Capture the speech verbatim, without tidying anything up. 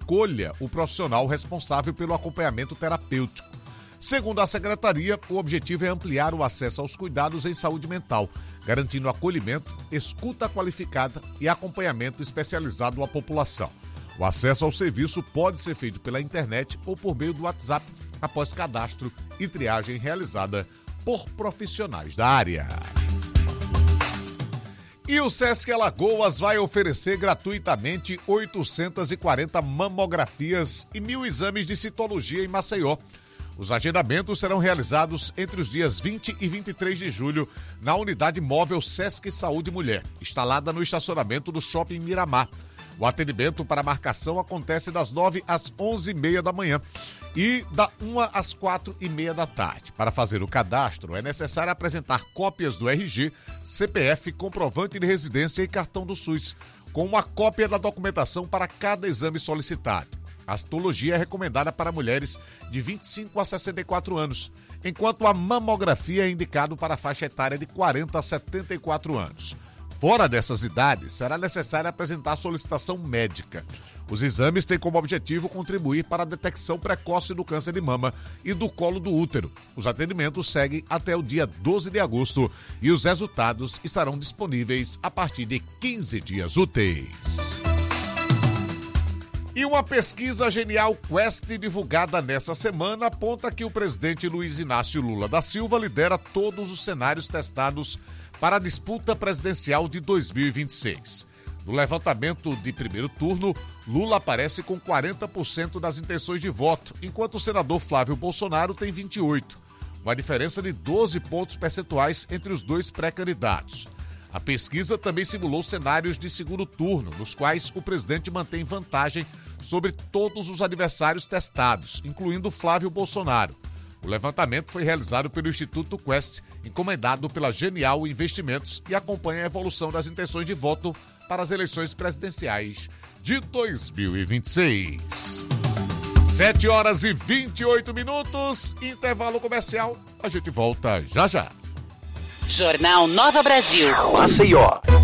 escolha o profissional responsável pelo acompanhamento terapêutico. Segundo a secretaria, o objetivo é ampliar o acesso aos cuidados em saúde mental, garantindo acolhimento, escuta qualificada e acompanhamento especializado à população. O acesso ao serviço pode ser feito pela internet ou por meio do WhatsApp, após cadastro e triagem realizada por profissionais da área. E o Sesc Alagoas vai oferecer gratuitamente oitocentas e quarenta mamografias e mil exames de citologia em Maceió. Os agendamentos serão realizados entre os dias vinte e vinte e três de julho na unidade móvel Sesc Saúde Mulher, instalada no estacionamento do Shopping Miramar. O atendimento para marcação acontece das nove às onze e meia da manhã e da uma às quatro e meia da tarde. Para fazer o cadastro, é necessário apresentar cópias do R G, C P F, comprovante de residência e cartão do SUS, com uma cópia da documentação para cada exame solicitado. A citologia é recomendada para mulheres de vinte e cinco a sessenta e quatro anos, enquanto a mamografia é indicado para a faixa etária de quarenta a setenta e quatro anos. Fora dessas idades, será necessário apresentar solicitação médica. Os exames têm como objetivo contribuir para a detecção precoce do câncer de mama e do colo do útero. Os atendimentos seguem até o dia doze de agosto e os resultados estarão disponíveis a partir de quinze dias úteis. E uma pesquisa Genial Quest divulgada nessa semana aponta que o presidente Luiz Inácio Lula da Silva lidera todos os cenários testados para a disputa presidencial de dois mil e vinte e seis. No levantamento de primeiro turno, Lula aparece com quarenta por cento das intenções de voto, enquanto o senador Flávio Bolsonaro tem vinte e oito por cento, uma diferença de doze pontos percentuais entre os dois pré-candidatos. A pesquisa também simulou cenários de segundo turno, nos quais o presidente mantém vantagem sobre todos os adversários testados, incluindo Flávio Bolsonaro. O levantamento foi realizado pelo Instituto Quest, encomendado pela Genial Investimentos, e acompanha a evolução das intenções de voto para as eleições presidenciais de dois mil e vinte e seis. sete horas e vinte e oito minutos, intervalo comercial, a gente volta já já. Jornal Nova Brasil. Maceió.